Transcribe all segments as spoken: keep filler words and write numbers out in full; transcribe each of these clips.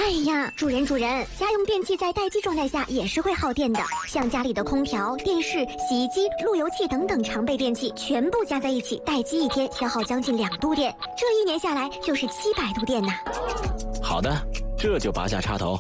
哎呀，主人主人，家用电器在待机状态下也是会耗电的，像家里的空调、电视、洗衣机、路由器等等常备电器，全部加在一起，待机一天消耗将近两度电，这一年下来就是七百度电呐。 好的，这就拔下插头。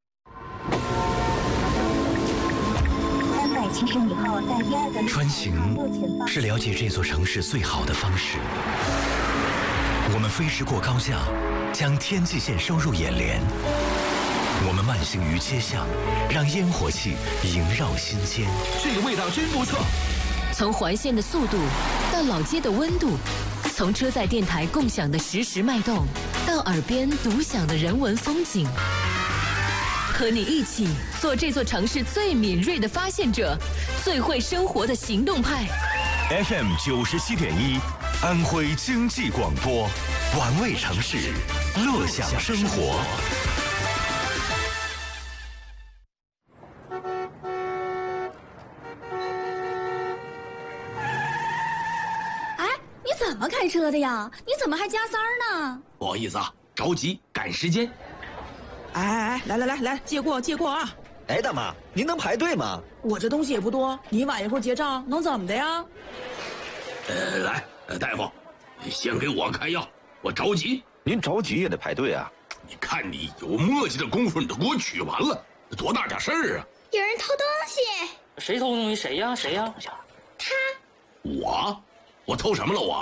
三百七十米后，在第二个穿行是了解这座城市最好的方式。我们飞驰过高架，将天际线收入眼帘。我们慢行于街巷，让烟火气萦绕心间。 这个味道真不错。 从环线的速度到老街的温度，从车载电台共享的实时脉动，到耳边独享的人文风景。和你一起做这座城市最敏锐的发现者，最会生活的行动派。 F M 九十七点一，安徽经济广播，玩味城市，乐享生活。 哎，你怎么开车的呀？你怎么还加塞儿呢？ 不好意思啊，着急赶时间。 哎哎哎，来来来来，借过借过啊！ 哎，大妈，您能排队吗？ 我这东西也不多，你晚一会儿结账能怎么的呀？ 呃，来，大夫，先给我开药，我着急。 您着急也得排队啊！ 你看你有墨迹的功夫，你都给我取完了，多大点事儿啊！ 有人偷东西， 谁偷东西？谁呀？谁呀？ 他， 我，我偷什么了我？